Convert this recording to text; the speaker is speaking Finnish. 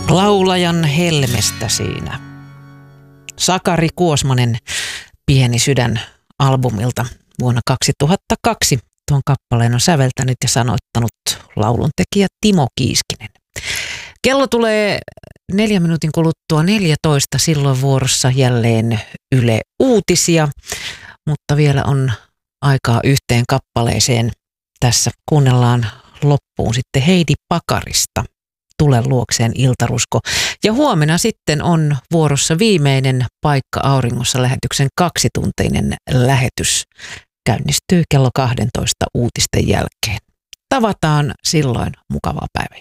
Laulajan helmestä siinä. Sakari Kuosmanen, Pieni sydän -albumilta vuonna 2002. Tuon kappaleen on säveltänyt ja sanoittanut lauluntekijä Timo Kiiskinen. Kello tulee 4 minuutin kuluttua 14, silloin vuorossa jälleen Yle Uutisia, mutta vielä on aikaa yhteen kappaleeseen. Tässä kuunnellaan loppuun sitten Heidi Pakarista Tule luokseen iltarusko. Ja huomenna sitten on vuorossa viimeinen Paikka auringossa -lähetyksen 2-tuntinen lähetys. Käynnistyy kello 12 uutisten jälkeen. Tavataan silloin. Mukavaa päivää.